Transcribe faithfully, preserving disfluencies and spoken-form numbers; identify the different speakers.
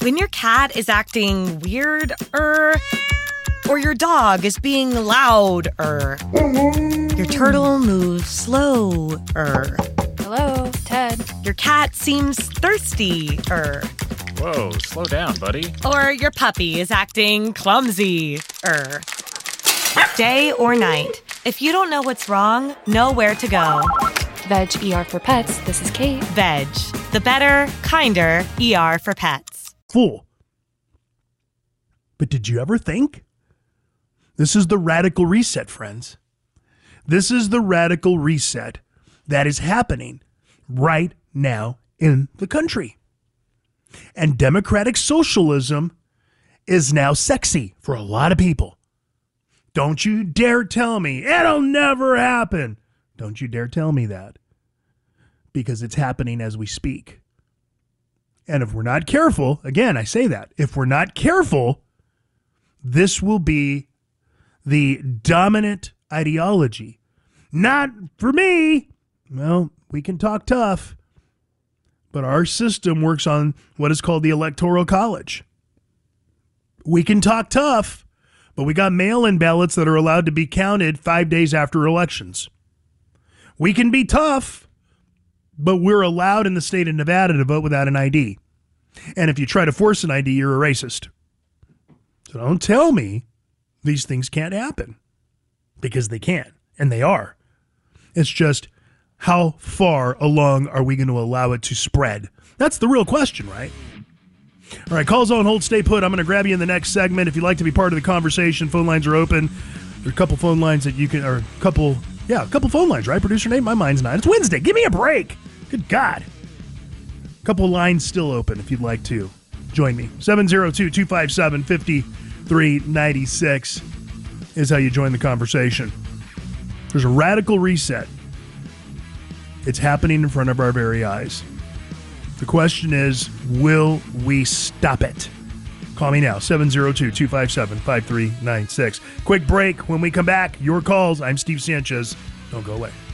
Speaker 1: When your cat is acting weird, er, or your dog is being loud, er, your turtle moves slow, er.
Speaker 2: Hello, Ted.
Speaker 1: Your cat seems thirsty, er.
Speaker 3: Whoa, slow down, buddy.
Speaker 1: Or your puppy is acting clumsy, er. Day or night, if you don't know what's wrong, know where to go.
Speaker 2: Veg E R for Pets, this is Kate.
Speaker 1: Veg, the better, kinder E R for pets.
Speaker 4: Fool. But did you ever think? This is the radical reset, friends. This is the radical reset that is happening right now in the country. And democratic socialism is now sexy for a lot of people. Don't you dare tell me it'll never happen. Don't you dare tell me that. Because it's happening as we speak. And if we're not careful, again, I say that, if we're not careful, this will be the dominant ideology. Not for me. Well, we can talk tough. But our system works on what is called the Electoral College. We can talk tough, but we got mail-in ballots that are allowed to be counted five days after elections. We can be tough, but we're allowed in the state of Nevada to vote without an I D. And if you try to force an I D, you're a racist. So don't tell me these things can't happen, because they can, and they are. It's just, how far along are we going to allow it to spread? That's the real question, right? All right, calls on hold, stay put. I'm going to grab you in the next segment. If you'd like to be part of the conversation, phone lines are open. There's a couple phone lines that you can, or a couple, yeah, a couple phone lines, right? Producer Nate, my mind's not. It's Wednesday. Give me a break. Good God. A couple lines still open if you'd like to join me. seven oh two, two five seven, five three nine six is how you join the conversation. There's a radical reset. It's happening in front of our very eyes. The question is, will we stop it? Call me now, seven oh two, two five seven, five three nine six. Quick break. When we come back, your calls. I'm Steve Sanchez. Don't go away.